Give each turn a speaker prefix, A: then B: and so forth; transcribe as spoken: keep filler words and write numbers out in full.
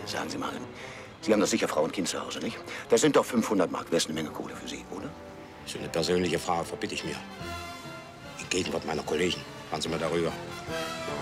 A: Sagen Sie mal, Sie haben doch sicher Frau und Kind zu Hause, nicht? Das sind doch fünfhundert Mark. Das ist eine Menge Kohle für Sie, oder?
B: So eine persönliche Frage verbitte ich mir. In Gegenwart meiner Kollegen. Fahren Sie mal darüber.